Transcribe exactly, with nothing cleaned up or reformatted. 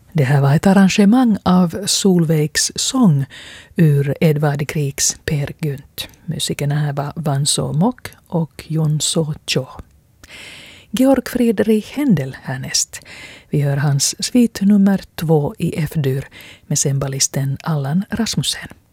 Det här var ett arrangemang av Solveigs sång ur Edvard Griegs Per Gynt. Musikerna här var Vanso Mok och Jon So Cho. Georg Friedrich Händel härnäst. Vi hör hans svit nummer två i F-dur med sembalisten Allan Rasmussen.